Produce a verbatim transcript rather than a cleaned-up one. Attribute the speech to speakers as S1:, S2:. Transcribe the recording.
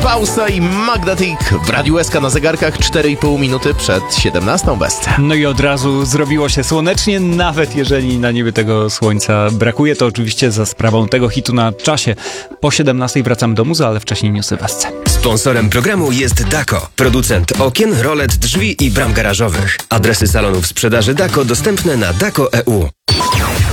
S1: Fausta i Magnetic w Radiu S K na zegarkach cztery i pół minuty przed siedemnastą Bestia.
S2: No i od razu zrobiło się słonecznie, nawet jeżeli na niebie tego słońca brakuje, to oczywiście za sprawą tego hitu na czasie. Po siedemnastej wracam do muzy, ale wcześniej newsy w S C.
S3: Sponsorem programu jest Dako, producent okien, rolet, drzwi i bram garażowych. Adresy salonów sprzedaży Dako dostępne na dako kropka e u.